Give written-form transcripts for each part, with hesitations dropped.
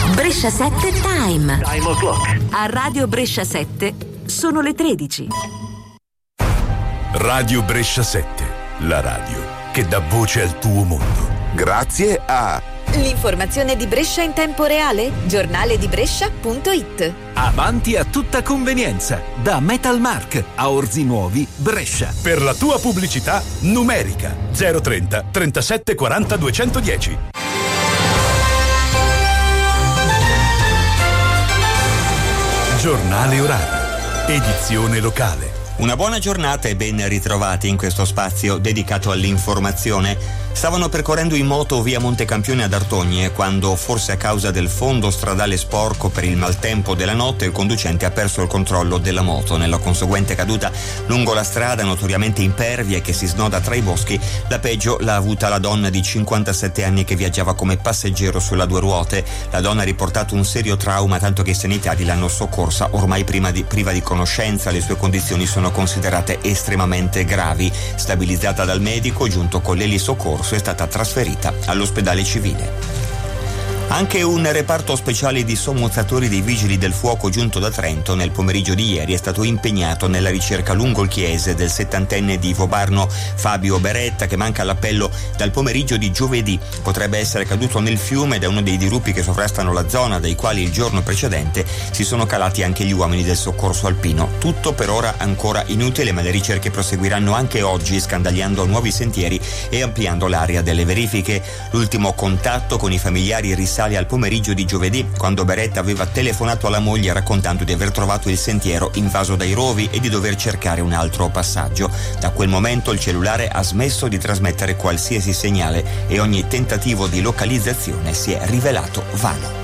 Brescia 7 Time. Time o'clock. A Radio Brescia 7 sono le 13. Radio Brescia 7, la radio che dà voce al tuo mondo. Grazie a l'informazione di Brescia in tempo reale, giornaledibrescia.it. Avanti a tutta convenienza, da Metalmark a Orzi Nuovi, Brescia. Per la tua pubblicità numerica 030 37 40 210. Giornale orario, edizione locale. Una buona giornata e ben ritrovati in questo spazio dedicato all'informazione. Stavano percorrendo in moto via Montecampione ad Artogne quando, forse a causa del fondo stradale sporco per il maltempo della notte, il conducente ha perso il controllo della moto. Nella conseguente caduta lungo la strada notoriamente impervia e che si snoda tra i boschi, la peggio l'ha avuta la donna di 57 anni che viaggiava come passeggero sulla due ruote. La donna ha riportato un serio trauma, tanto che i sanitari l'hanno soccorsa ormai priva di conoscenza. Le sue condizioni sono considerate estremamente gravi. Stabilizzata dal medico giunto con l'elisoccorso, è stata trasferita all'ospedale civile. Anche un reparto speciale di sommozzatori dei Vigili del Fuoco giunto da Trento nel pomeriggio di ieri è stato impegnato nella ricerca lungo il chiese del 70enne di Vobarno Fabio Beretta, che manca all'appello dal pomeriggio di giovedì. Potrebbe essere caduto nel fiume da uno dei diruppi che sovrastano la zona, dai quali il giorno precedente si sono calati anche gli uomini del soccorso alpino. Tutto per ora ancora inutile, ma le ricerche proseguiranno anche oggi, scandagliando nuovi sentieri e ampliando l'area delle verifiche. L'ultimo contatto con i familiari risale al pomeriggio di giovedì, quando Beretta aveva telefonato alla moglie raccontando di aver trovato il sentiero invaso dai rovi e di dover cercare un altro passaggio. Da quel momento il cellulare ha smesso di trasmettere qualsiasi segnale e ogni tentativo di localizzazione si è rivelato vano.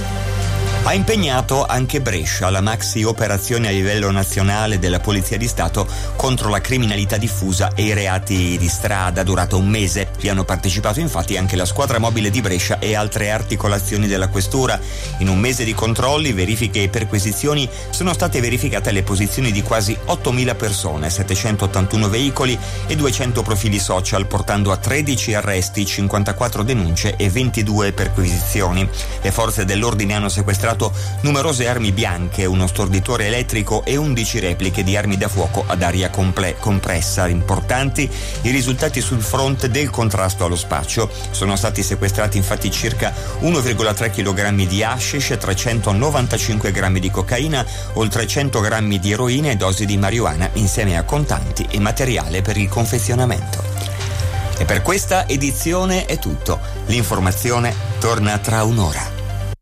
Ha impegnato anche Brescia la maxi operazione a livello nazionale della Polizia di Stato contro la criminalità diffusa e i reati di strada, durata un mese. Vi hanno partecipato infatti anche la squadra mobile di Brescia e altre articolazioni della questura. In un mese di controlli, verifiche e perquisizioni sono state verificate le posizioni di quasi 8.000 persone, 781 veicoli e 200 profili social, portando a 13 arresti, 54 denunce e 22 perquisizioni. Le forze dell'ordine hanno sequestrato numerose armi bianche, uno storditore elettrico e 11 repliche di armi da fuoco ad aria compressa. Importanti i risultati sul fronte del contrasto allo spaccio. Sono stati sequestrati infatti circa 1,3 kg di hashish, 395 grammi di cocaina, oltre 100 grammi di eroina e dosi di marijuana, insieme a contanti e materiale per il confezionamento. E per questa edizione è tutto. L'informazione torna tra un'ora.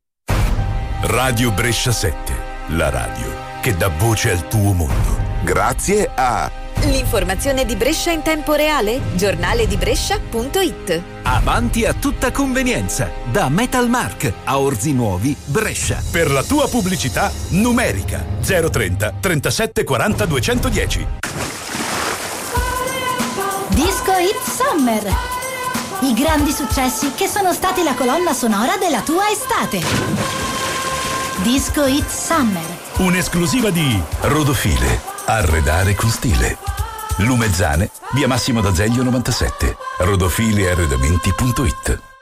Radio Brescia 7, la radio che dà voce al tuo mondo. Grazie a l'informazione di Brescia in tempo reale, giornaledibrescia.it. Avanti a tutta convenienza, da Metalmark a Orzi Nuovi, Brescia. Per la tua pubblicità numerica 030 37 40 210. Disco Hit Summer. I grandi successi che sono stati la colonna sonora della tua estate. Disco Hit Summer. Un'esclusiva di Rodofile. Arredare con stile. Lumezzane, via Massimo d'Azeglio 97. rodofilearredamenti.it.